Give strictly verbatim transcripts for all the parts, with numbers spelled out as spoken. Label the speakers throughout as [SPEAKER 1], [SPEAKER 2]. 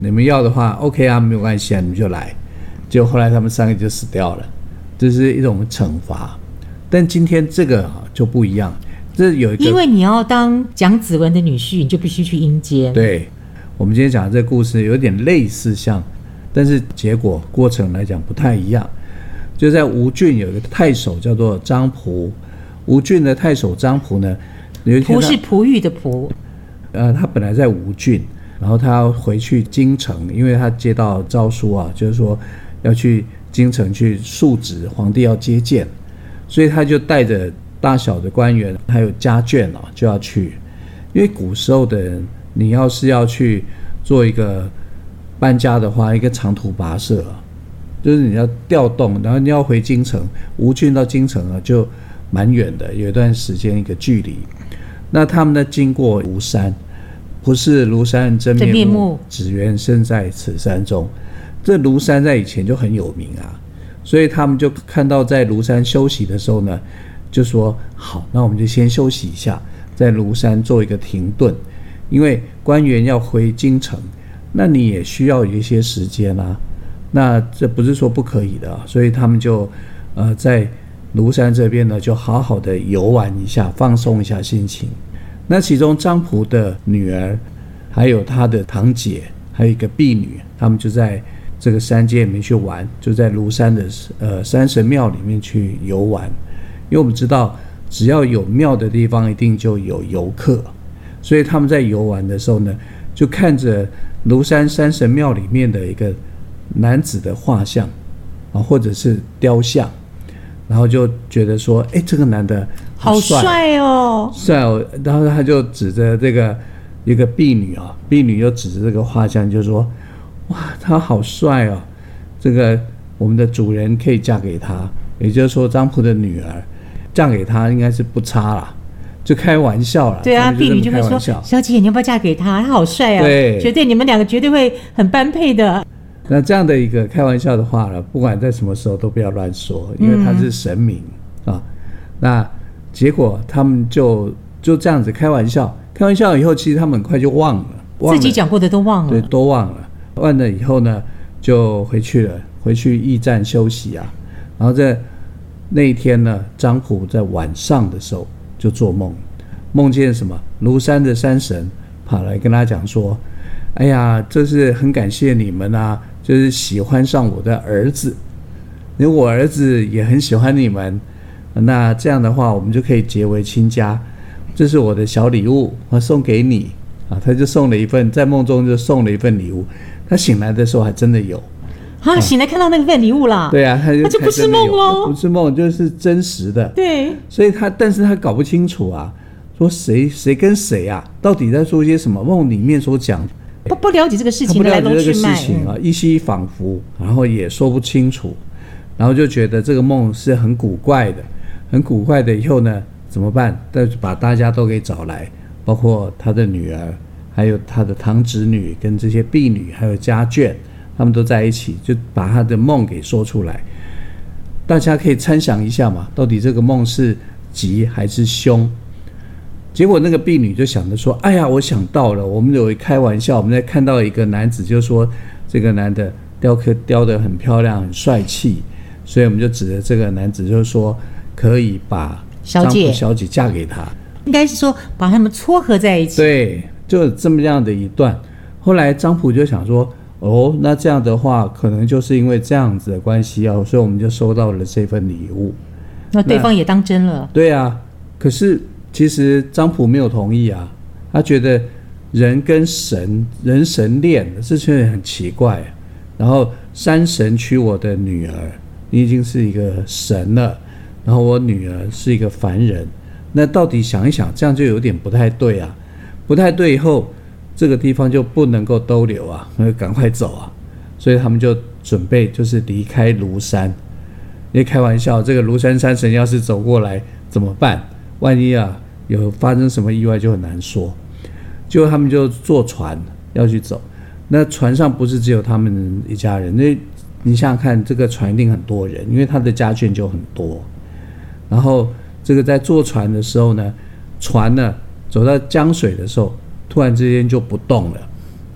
[SPEAKER 1] 你们要的话 OK 啊，没有关系啊，你们就来。结果后来他们三个就死掉了，这是一种惩罚。但今天这个就不一样，这有一个，
[SPEAKER 2] 因为你要当蒋子文的女婿，你就必须去阴间。
[SPEAKER 1] 对，我们今天讲的这个故事有点类似像，但是结果过程来讲不太一样。就在吴郡有一个太守叫做张仆，吴郡的太守张仆呢，有一天
[SPEAKER 2] 仆是璞玉的璞，
[SPEAKER 1] 呃，他本来在吴郡，然后他要回去京城，因为他接到诏书啊，就是说要去京城去述职，皇帝要接见，所以他就带着大小的官员还有家眷啊就要去。因为古时候的人，你要是要去做一个搬家的话，一个长途跋涉啊，就是你要调动，然后你要回京城，吴郡到京城啊就蛮远的，有一段时间一个距离。那他们呢经过庐山，不是庐山真面目，
[SPEAKER 2] 面目
[SPEAKER 1] 只缘身在此山中。这庐山在以前就很有名啊，所以他们就看到在庐山休息的时候呢，就说好，那我们就先休息一下，在庐山做一个停顿，因为官员要回京城，那你也需要有一些时间啊。那这不是说不可以的，所以他们就呃在庐山这边呢，就好好的游玩一下，放松一下心情。那其中张仆的女儿，还有他的堂姐，还有一个婢女，他们就在这个山间里面去玩，就在庐山的呃山神庙里面去游玩。因为我们知道，只要有庙的地方，一定就有游客，所以他们在游玩的时候呢，就看着庐山山神庙里面的一个男子的画像啊，或者是雕像，然后就觉得说，哎，这个男的好帅，
[SPEAKER 2] 好帅哦，
[SPEAKER 1] 帅哦。然后他就指着这个一个婢女啊，婢女就指着这个画像，就说，哇，他好帅哦，这个我们的主人可以嫁给他。也就是说，张仆的女儿嫁给他应该是不差啦，就开玩笑啦。
[SPEAKER 2] 对啊，婢女就会说，小姐你要不要嫁给他，他好帅啊，
[SPEAKER 1] 对，
[SPEAKER 2] 绝对你们两个绝对会很般配的。
[SPEAKER 1] 那这样的一个开玩笑的话呢，不管在什么时候都不要乱说，因为他是神明、嗯、啊。那结果他们就就这样子开玩笑，开玩笑以后，其实他们很快就忘了，忘了
[SPEAKER 2] 自己讲过的都忘了，
[SPEAKER 1] 对，都忘了。忘了以后呢，就回去了，回去驿站休息啊。然后在那一天呢，张仆在晚上的时候就做梦，梦见什么？庐山的山神跑来跟他讲说：“哎呀，这是很感谢你们啊，就是喜欢上我的儿子，因为我儿子也很喜欢你们，那这样的话我们就可以结为亲家。这是我的小礼物，我送给你啊。”他就送了一份，在梦中就送了一份礼物。他醒来的时候还真的有。
[SPEAKER 2] 啊！醒来看到那个份礼物啦，
[SPEAKER 1] 对啊，他就
[SPEAKER 2] 那就不是梦喽，
[SPEAKER 1] 不是梦，就是真实的。
[SPEAKER 2] 对，
[SPEAKER 1] 所以他，但是他搞不清楚啊，说谁谁跟谁啊，到底在说些什么？梦里面所讲，
[SPEAKER 2] 不不了解这个事情的来龙去脉，
[SPEAKER 1] 不了解这个事情啊，依稀仿佛，然后也说不清楚，然后就觉得这个梦是很古怪的，很古怪的。以后呢，怎么办？再把大家都给找来，包括他的女儿，还有他的堂侄女，跟这些婢女，还有家眷。他们都在一起，就把他的梦给说出来，大家可以参想一下嘛，到底这个梦是吉还是凶？结果那个婢女就想着说：“哎呀，我想到了，我们有一开玩笑，我们在看到一个男子，就说这个男的雕刻雕得很漂亮，很帅气，所以我们就指着这个男子，就说可以把张仆小姐嫁给他，
[SPEAKER 2] 应该是说把他们撮合在一起。”
[SPEAKER 1] 对，就有这么样的一段。后来张仆就想说。哦，那这样的话，可能就是因为这样子的关系啊，所以我们就收到了这份礼物。
[SPEAKER 2] 那对方也当真了。
[SPEAKER 1] 对啊，可是其实张仆没有同意啊，他觉得人跟神人神恋这确实很奇怪。然后山神娶我的女儿，你已经是一个神了，然后我女儿是一个凡人，那到底想一想，这样就有点不太对啊，不太对以后。这个地方就不能够逗留啊，赶快走啊！所以他们就准备就是离开庐山。因为开玩笑，这个庐山山神要是走过来怎么办？万一啊有发生什么意外就很难说。结果他们就坐船要去走，那船上不是只有他们一家人，那你想想看，这个船一定很多人，因为他的家眷就很多。然后这个在坐船的时候呢，船呢走到江水的时候。突然之间就不动了，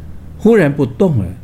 [SPEAKER 1] 忽然不动了，